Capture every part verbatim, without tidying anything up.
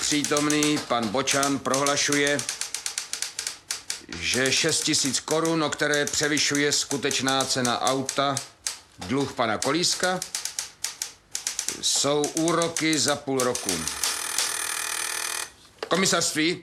přítomný pan Bočan prohlašuje, že šest tisíc korun, o které převyšuje skutečná cena auta, dluh pana Kolíska, jsou úroky za půl roku. Komisařství?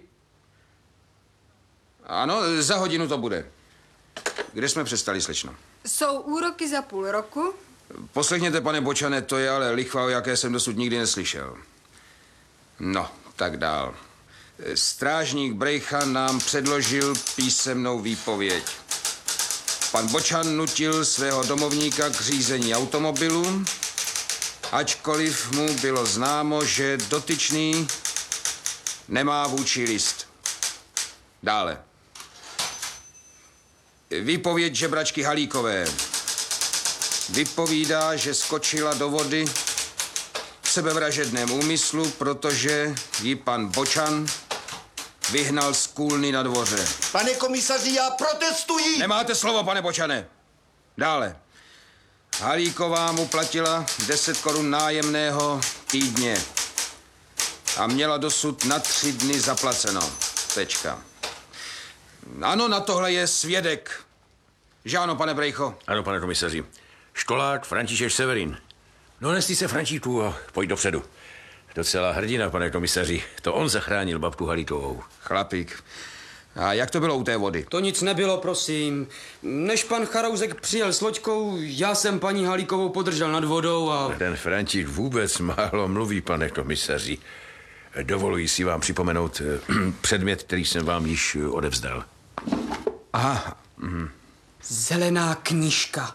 Ano, za hodinu to bude. Kde jsme přestali, slečno? Jsou úroky za půl roku? Poslechněte, pane Bočane, to je ale lichva, o jaké jsem dosud nikdy neslyšel. No, tak dál. Strážník Brejcha nám předložil písemnou výpověď. Pan Bočan nutil svého domovníka k řízení automobilu, ačkoliv mu bylo známo, že dotyčný nemá vůči list. Dále. Výpověď žebračky Halíkové vypovídá, že skočila do vody v sebevražedném úmyslu, protože ji pan Bočan vyhnal z kůlny na dvoře. Pane komisaři, já protestuji! Nemáte slovo, pane Bočane. Dále. Halíková mu platila deset korun nájemného týdně a měla dosud na tři dny zaplaceno. Tečka. Ano, na tohle je svědek. Že ano, pane Brejcho? Ano, pane komisaři. Školák František Severin. No, nesli se, Frantíku, a pojď dopředu. Docela hrdina, pane komisaři. To on zachránil babku Halíkovou. Chlapík. A jak to bylo u té vody? To nic nebylo, prosím. Než pan Charauzek přijel s loďkou, já jsem paní Halíkovou podržel nad vodou a... Ten Frantík vůbec málo mluví, pane komisaři. Dovoluji si vám připomenout předmět, který jsem vám již odevzdal. Aha. Mhm. Zelená knížka.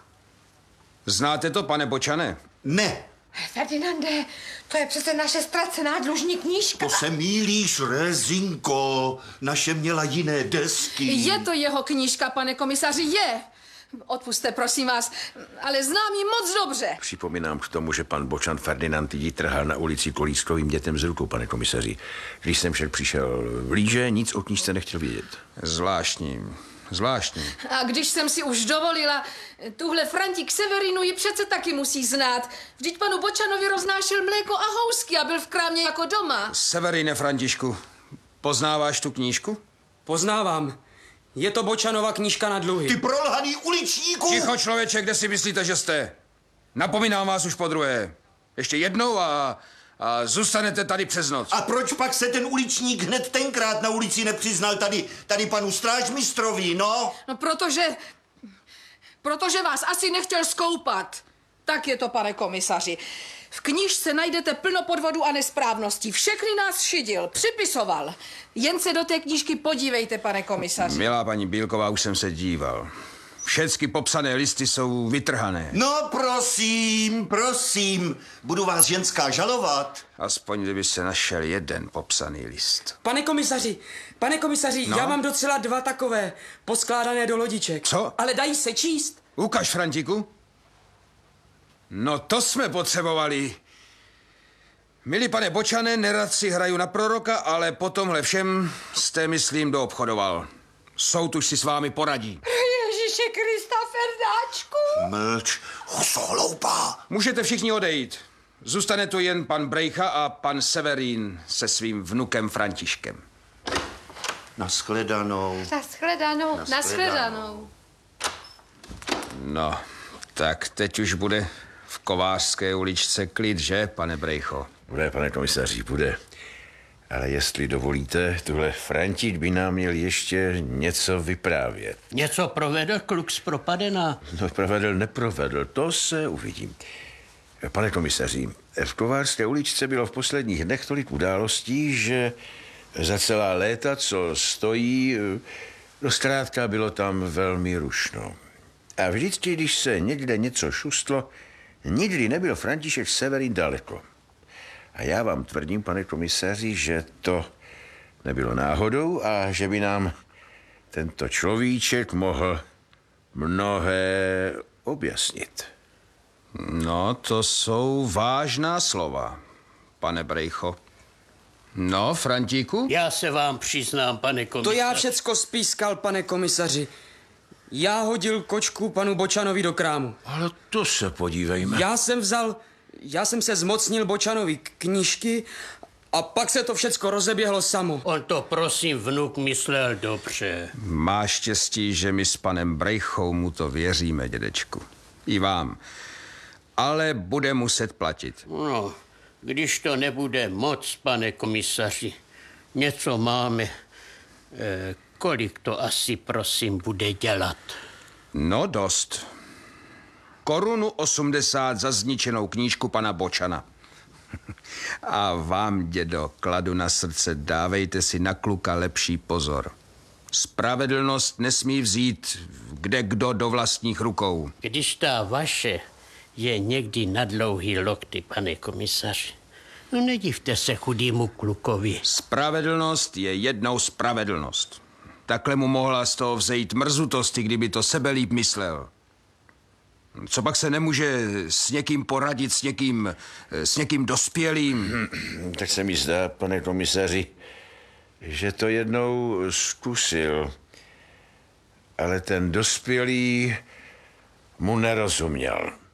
Znáte to, pane Bočane? Ne. Ferdinande, to je přece naše ztracená dlužní knížka. To se mýlíš, Rezinko. Naše měla jiné desky. Je to jeho knížka, pane komisaři, je. Odpusťte, prosím vás, ale znám ji moc dobře. Připomínám k tomu, že pan Bočan Ferdinand ji trhal na ulici Kolískovým dětem z rukou, pane komisaři. Když jsem však přišel blíže, nic o knížce nechtěl vědět. Zvláštní. Zvláštní. A když jsem si už dovolila, tuhle Frantík Severinu ji přece taky musí znát. Vždyť panu Bočanovi roznášel mléko a housky a byl v krámě jako doma. Severine, Františku, poznáváš tu knížku? Poznávám. Je to Bočanova knížka na dluhy. Ty prolhaný uličníku! Ticho, člověče, kde si myslíte, že jste? Napomínám vás už podruhé. Ještě jednou a, a zůstanete tady přes noc. A proč pak se ten uličník hned tenkrát na ulici nepřiznal tady, tady panu strážmistrovi, no? No protože... Protože vás asi nechtěl skoupat. Tak je to, pane komisaři. V knížce najdete plno podvodů a nesprávností. Všechny nás šidil, připisoval. Jen se do té knížky podívejte, pane komisaři. Milá paní Bílková, už jsem se díval. Všechny popsané listy jsou vytrhané. No prosím, prosím, budu vás ženská žalovat. Aspoň kdyby se našel jeden popsaný list. Pane komisaři, pane komisaři, No? já mám docela dva takové, poskládané do lodiček. Co? Ale dají se číst. Ukaž, Frantiku. No to jsme potřebovali. Milý pane Bočane, nerad si hraju na proroka, ale po tomhle všem jste, myslím, doobchodoval. Soud už si s vámi poradí. Ježíše Krista, Ferdáčku. Mlč, hloupá. Můžete všichni odejít. Zůstane tu jen pan Brejcha a pan Severín se svým vnukem Františkem. Nashledanou. Nashledanou. Nashledanou. No, tak teď už bude v Kovářské uličce klid, že, pane Brejcho? Bude, pane komisaři, bude. Ale jestli dovolíte, tuhle Frantík by nám měl ještě něco vyprávět. Něco provedl kluk z Propadena? No, provedl, neprovedl, to se uvidím. Pane komisaři, v Kovářské uličce bylo v posledních dnech tolik událostí, že za celá léta, co stojí, no zkrátka bylo tam velmi rušno. A vždycky, když se někde něco šustlo, nikdy nebyl František Severin daleko. A já vám tvrdím, pane komisaři, že to nebylo náhodou a že by nám tento človíček mohl mnohé objasnit. No, to jsou vážná slova, pane Brejcho. No, Frantíku? Já se vám přiznám, pane To komisaři. já všecko spískal, pane komisaři. Já hodil kočku panu Bočanovi do krámu. Ale to se podívejme. Já jsem vzal, já jsem se zmocnil Bočanovi knížky A pak se to všecko rozeběhlo samo. On to, prosím, vnuk myslel dobře. Má štěstí, že my s panem Brejchou mu to věříme, dědečku. I vám. Ale bude muset platit. No, když to nebude moc, pane komisaři, něco máme. E, kolik to asi, prosím, bude dělat? No dost. Korunu osmdesát za zničenou knížku pana Bočana. A vám, dědo, kladu na srdce, dávejte si na kluka lepší pozor. Spravedlnost nesmí vzít kde kdo do vlastních rukou. Když ta vaše je někdy na dlouhý lokty, pane komisaři, no nedivte se chudýmu klukovi. Spravedlnost je jednou spravedlnost. Takhle mu mohla z toho vzejít mrzutosti, kdyby to sebelíp myslel. Co pak se nemůže s někým poradit, s někým, s někým dospělým? Tak se mi zdá, pane komisaři, že to jednou zkusil, ale ten dospělý mu nerozuměl.